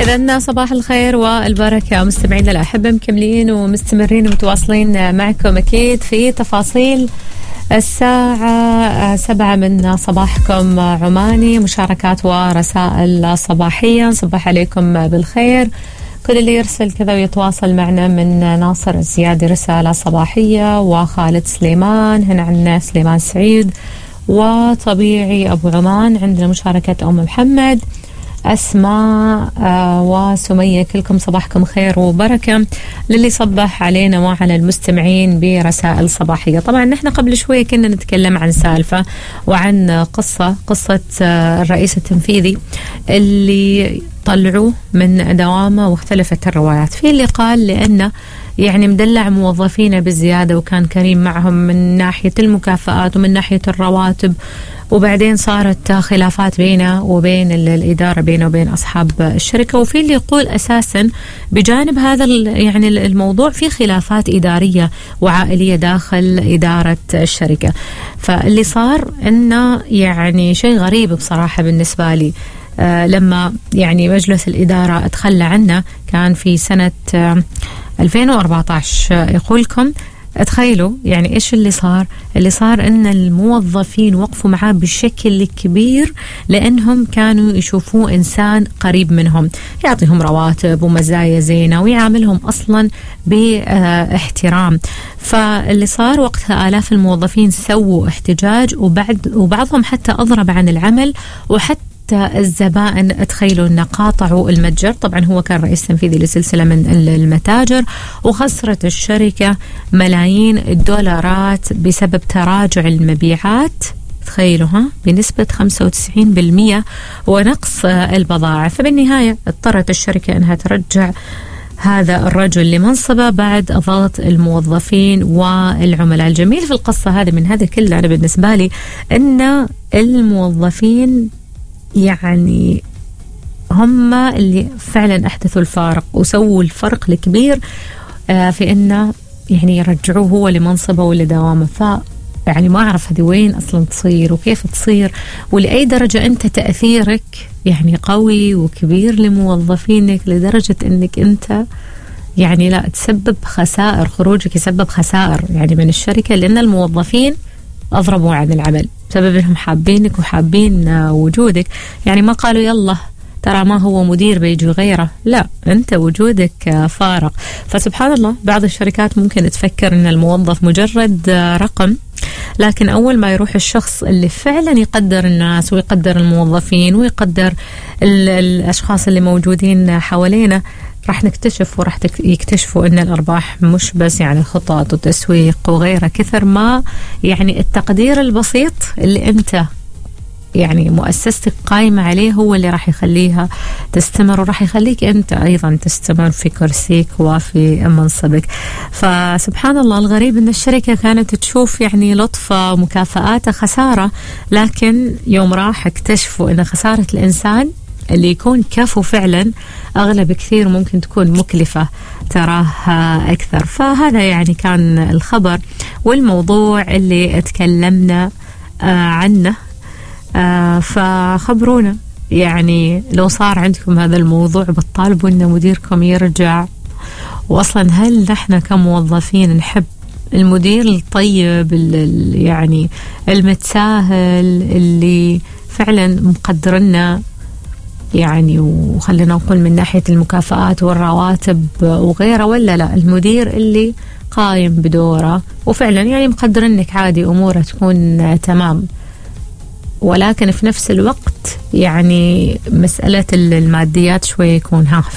إذن صباح الخير والبركة مستمعينا الأحبة، مكملين ومستمرين ومتواصلين معكم أكيد في تفاصيل الساعة 7 من صباحكم عماني، مشاركات ورسائل صباحية. صباح عليكم بالخير كل اللي يرسل كذا ويتواصل معنا. من ناصر الزيادي رسالة صباحية، وخالد سليمان، هنا عندنا سليمان سعيد وطبيعي أبو عمان، عندنا مشاركة أم محمد، أسماء وسمية، كلكم صباحكم خير وبركة. للي صبح علينا وعلى المستمعين برسائل صباحية. طبعا نحن قبل شوية كنا نتكلم عن سالفة وعن قصة الرئيس التنفيذي اللي طلعوه من دوامه، واختلفت الروايات. في اللي قال لأنه يعني مدلع موظفينه بزيادة وكان كريم معهم من ناحية المكافآت ومن ناحية الرواتب، وبعدين صارت خلافات بينه وبين الإدارة، بينه وبين أصحاب الشركة. وفي اللي يقول أساسا بجانب هذا يعني الموضوع في خلافات إدارية وعائلية داخل إدارة الشركة. فاللي صار إنه يعني شيء غريب بصراحة بالنسبة لي. لما يعني مجلس الإدارة اتخلى عنه كان في سنة 2014. يقولكم تخيلوا يعني إيش اللي صار. اللي صار إن الموظفين وقفوا معاه بشكل كبير لأنهم كانوا يشوفوه إنسان قريب منهم، يعطيهم رواتب ومزايا زينة ويعاملهم أصلا باحترام. فاللي صار وقتها آلاف الموظفين سووا احتجاج، وبعضهم حتى أضرب عن العمل، وحتى الزبائن تخيلوا أن قاطعوا المتجر. طبعا هو كان رئيس تنفيذي لسلسلة من المتاجر، وخسرت الشركة ملايين الدولارات بسبب تراجع المبيعات، تخيلوا بنسبة 95%، ونقص البضائع. فبالنهاية اضطرت الشركة أنها ترجع هذا الرجل لمنصبه بعد ضغط الموظفين والعملاء. الجميل في القصة هذه من هذا كله أنا بالنسبة لي أن الموظفين يعني هم اللي فعلا أحدثوا الفارق وسووا الفرق الكبير في أنه يعني يرجعوه هو لمنصبه ولدوامه. يعني ما أعرف هذه وين أصلا تصير وكيف تصير، ولأي درجة أنت تأثيرك يعني قوي وكبير لموظفينك لدرجة أنك أنت يعني لا تسبب خسائر، خروجك يسبب خسائر يعني من الشركة، لأن الموظفين أضربوا عن العمل بسبب أنهم حابينك وحابين وجودك. يعني ما قالوا يلا ترى ما هو مدير بيجي غيره، لا، أنت وجودك فارق. فسبحان الله بعض الشركات ممكن تفكر أن الموظف مجرد رقم، لكن أول ما يروح الشخص اللي فعلا يقدر الناس ويقدر الموظفين ويقدر الأشخاص اللي موجودين حوالينا، راح نكتشف وراح يكتشفوا أن الأرباح مش بس يعني خطط وتسويق وغيره، كثر ما يعني التقدير البسيط اللي أنت يعني مؤسستك قائمة عليه هو اللي راح يخليها تستمر، وراح يخليك أنت أيضا تستمر في كرسيك وفي منصبك. فسبحان الله الغريب أن الشركة كانت تشوف يعني لطفة ومكافآت خسارة، لكن يوم راح اكتشفوا أن خسارة الإنسان اللي يكون كفو فعلا أغلى بكثير، ممكن تكون مكلفة تراها أكثر. فهذا يعني كان الخبر والموضوع اللي اتكلمنا عنه. فخبرونا يعني لو صار عندكم هذا الموضوع بتطالبوا أن مديركم يرجع، وأصلا هل نحن كموظفين نحب المدير الطيب يعني المتساهل اللي فعلا مقدرنا يعني، وخلينا نقول من ناحية المكافآت والرواتب وغيره، ولا لا المدير اللي قايم بدوره وفعلا يعني مقدر انك عادي اموره تكون تمام، ولكن في نفس الوقت يعني مسألة الماديات شوي يكون